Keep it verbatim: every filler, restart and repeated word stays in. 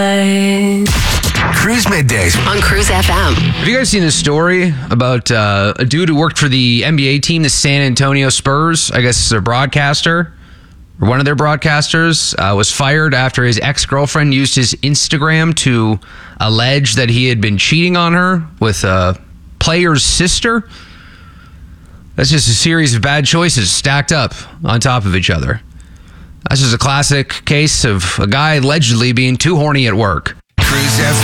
Cruise Middays on Cruise F M. Have you guys seen this story about uh, a dude who worked for the N B A team, the San Antonio Spurs? I guess it's a broadcaster, or one of their broadcasters, uh, was fired after his ex-girlfriend used his Instagram to allege that he had been cheating on her with a player's sister. That's just a series of bad choices stacked up on top of each other. That's just a classic case of a guy allegedly being too horny at work. Cruise F M.